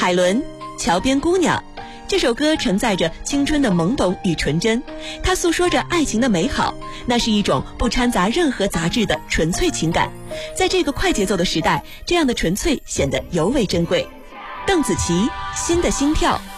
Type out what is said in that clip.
海伦，桥边姑娘。这首歌承载着青春的懵懂与纯真，它诉说着爱情的美好，那是一种不掺杂任何杂质的纯粹情感。在这个快节奏的时代，这样的纯粹显得尤为珍贵。邓紫棋，新的心跳。